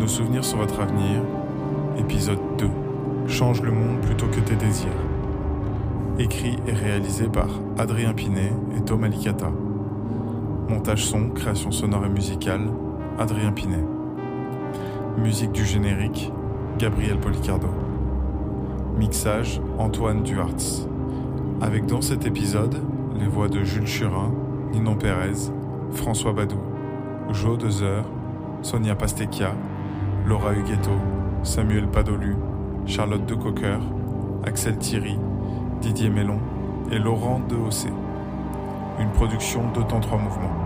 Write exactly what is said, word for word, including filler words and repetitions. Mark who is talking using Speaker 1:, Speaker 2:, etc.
Speaker 1: Nos souvenirs sont votre avenir, épisode deux. Change le monde plutôt que tes désirs. Écrit et réalisé par Adrien Pinet et Thomas Licata. Montage son, création sonore et musicale, Adrien Pinet. Musique du générique, Gabriel Policardo. Mixage, Antoine Duhartz. Avec dans cet épisode, les voix de Jules Churin, Ninon Pérez, François Badou, Jo Dezer, Sonia Pastecchia, Laura Huguetto, Samuel Padolu, Charlotte de Cocker, Axel Thierry, Didier Mélon et Laurent Dehossé. Une production deux temps trois mouvements.